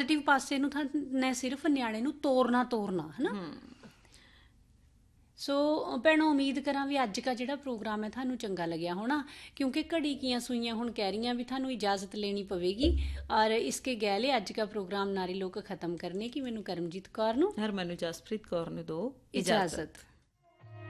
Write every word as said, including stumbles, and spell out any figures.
Positive ਪਾਸੇ ਨੂੰ ਤਾਂ ਸਿਰਫ ਨਿਆਣੇ ਨੂੰ ਤੋਰਨਾ ਤੋਰਨਾ ਹੈ ਨਾ। ਸੋ ਭੈਣੋ ਉਮੀਦ ਕਰਾਂ ਵੀ ਅੱਜ ਦਾ ਜਿਹੜਾ ਪ੍ਰੋਗਰਾਮ ਹੈ ਤੁਹਾਨੂੰ ਚੰਗਾ ਲੱਗਿਆ ਹੋਣਾ, ਕਿਉਂਕਿ ਘੜੀ ਕੀਆਂ ਸੂਈਆਂ ਹੁਣ ਕਹਿ ਰਹੀਆਂ ਵੀ ਤੁਹਾਨੂੰ ਇਜਾਜ਼ਤ ਲੈਣੀ ਪਵੇਗੀ। ਔਰ ਇਸਕੇ ਗਹਿਲੇ ਅੱਜ ਦਾ ਪ੍ਰੋਗਰਾਮ ਨਾਰੀ ਲੋਕ ਖਤਮ ਕਰਨੇ की ਮੈਨੂੰ ਕਰਮਜੀਤ ਕੌਰ ਨੂੰ और मैनू जसप्रीत कौर ने दो इजाज़त।